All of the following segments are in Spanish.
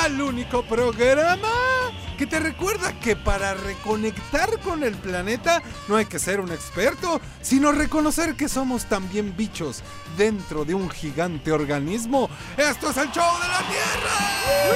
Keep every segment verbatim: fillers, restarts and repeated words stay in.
al único programa que te recuerda que para reconectar con el planeta no hay que ser un experto, sino reconocer que somos también bichos dentro de un gigante organismo. ¡Esto es el Show de la Tierra!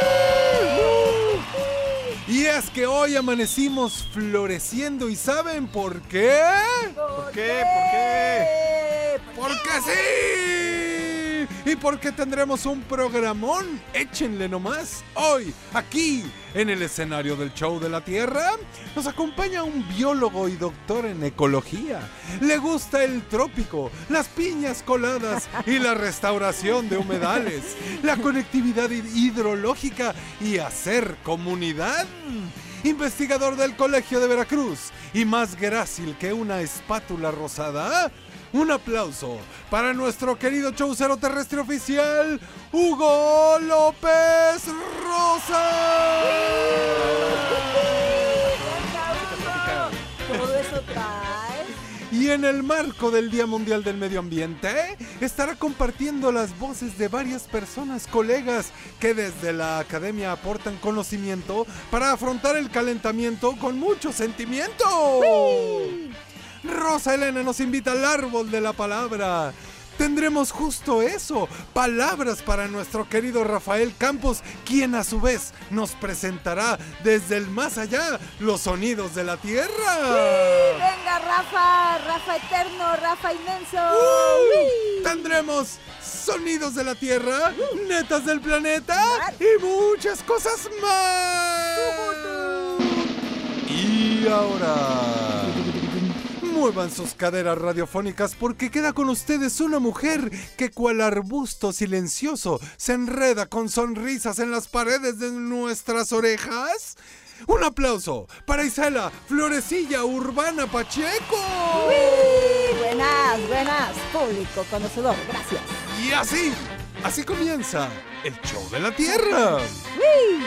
Y es que hoy amanecimos floreciendo, ¿y saben por qué? ¿Por qué? ¿Por qué? ¡Porque sí! Y porque tendremos un programón, échenle nomás. Hoy, aquí, en el escenario del Show de la Tierra, nos acompaña un biólogo y doctor en ecología. Le gusta el trópico, las piñas coladas y la restauración de humedales, la conectividad hidrológica y hacer comunidad. Investigador del Colegio de Veracruz y más grácil que una espátula rosada. Un aplauso para nuestro querido chaucero terrestre oficial, Hugo López Rosa. Todo eso trae. Y en el marco del Día Mundial del Medio Ambiente, estará compartiendo las voces de varias personas, colegas, que desde la academia aportan conocimiento para afrontar el calentamiento con mucho sentimiento. ¡Uy! Rosa Elena nos invita al árbol de la palabra. Tendremos justo eso, palabras para nuestro querido Rafael Campos, quien a su vez nos presentará desde el más allá los sonidos de la tierra. ¡Sí! ¡Venga, Rafa! ¡Rafa eterno! ¡Rafa inmenso! ¡Uh! Tendremos sonidos de la tierra, uh. netas del planeta y muchas cosas más. Y ahora... muevan sus caderas radiofónicas porque queda con ustedes una mujer que cual arbusto silencioso se enreda con sonrisas en las paredes de nuestras orejas. Un aplauso para Isela Florecilla Urbana Pacheco. ¡Uy! Buenas, buenas, público conocedor, gracias. Y así, así comienza el Show de la Tierra. ¡Uy!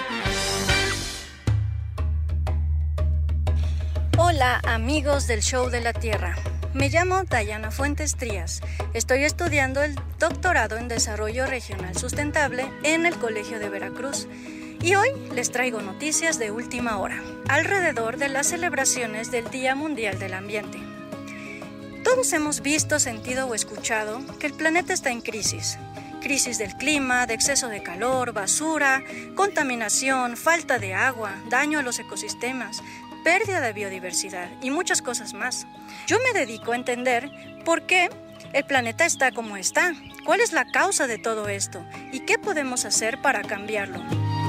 Hola amigos del Show de la Tierra, me llamo Dayana Fuentes Trías, estoy estudiando el doctorado en Desarrollo Regional Sustentable en el Colegio de Veracruz y hoy les traigo noticias de última hora, alrededor de las celebraciones del Día Mundial del Ambiente. Todos hemos visto, sentido o escuchado que el planeta está en crisis. Crisis del clima, de exceso de calor, basura, contaminación, falta de agua, daño a los ecosistemas, pérdida de biodiversidad y muchas cosas más. Yo me dedico a entender por qué el planeta está como está, cuál es la causa de todo esto y qué podemos hacer para cambiarlo.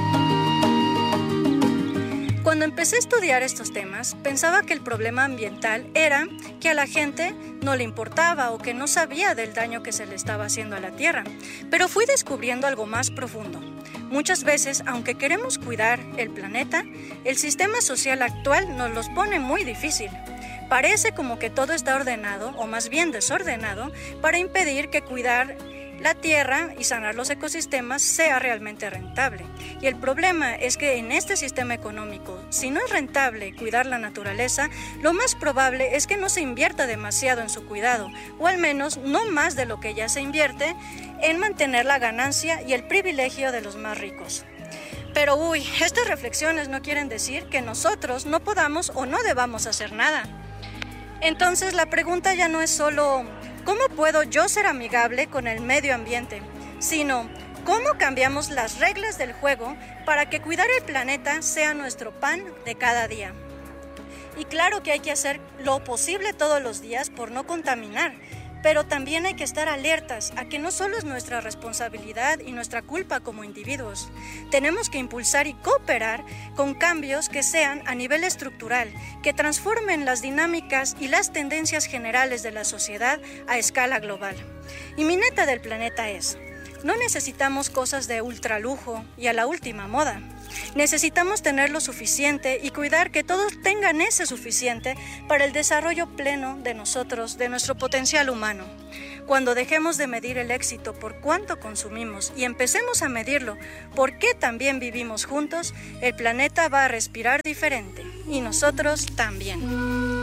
Cuando empecé a estudiar estos temas, pensaba que el problema ambiental era que a la gente no le importaba o que no sabía del daño que se le estaba haciendo a la Tierra, pero fui descubriendo algo más profundo. Muchas veces, aunque queremos cuidar el planeta, el sistema social actual nos los pone muy difícil. Parece como que todo está ordenado, o más bien desordenado, para impedir que cuidar la tierra y sanar los ecosistemas sea realmente rentable. Y el problema es que en este sistema económico, si no es rentable cuidar la naturaleza, lo más probable es que no se invierta demasiado en su cuidado, o al menos no más de lo que ya se invierte en mantener la ganancia y el privilegio de los más ricos. Pero uy, estas reflexiones no quieren decir que nosotros no podamos o no debamos hacer nada. Entonces la pregunta ya no es solo ¿cómo puedo yo ser amigable con el medio ambiente?, sino ¿cómo cambiamos las reglas del juego para que cuidar el planeta sea nuestro pan de cada día? Y claro que hay que hacer lo posible todos los días por no contaminar, pero también hay que estar alertas a que no solo es nuestra responsabilidad y nuestra culpa como individuos. Tenemos que impulsar y cooperar con cambios que sean a nivel estructural, que transformen las dinámicas y las tendencias generales de la sociedad a escala global. Y mi neta del planeta es: no necesitamos cosas de ultralujo y a la última moda. Necesitamos tener lo suficiente y cuidar que todos tengan ese suficiente para el desarrollo pleno de nosotros, de nuestro potencial humano. Cuando dejemos de medir el éxito por cuánto consumimos y empecemos a medirlo por qué también vivimos juntos, el planeta va a respirar diferente y nosotros también.